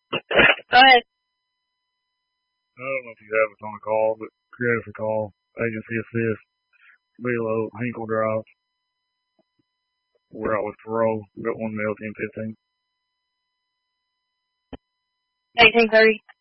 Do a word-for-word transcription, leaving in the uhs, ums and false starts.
Go ahead. I don't know if you have us on a call, but create us a call. Agency assist. Below Hinkle Drive. We're out with parole. We've got one male, ten fifteen. eighteen thirty.